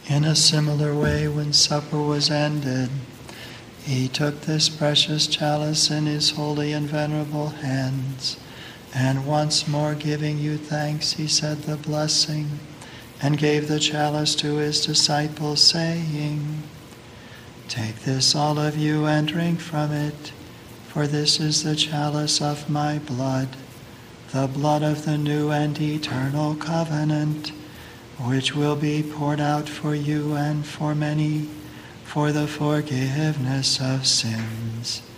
In a similar way, when supper was ended, he took this precious chalice in his holy and venerable hands, and once more giving you thanks, he said the blessing, and gave the chalice to his disciples, saying, "Take this, all of you, and drink from it, for this is the chalice of my blood, the blood of the new and eternal covenant, which will be poured out for you and for many, for the forgiveness of sins.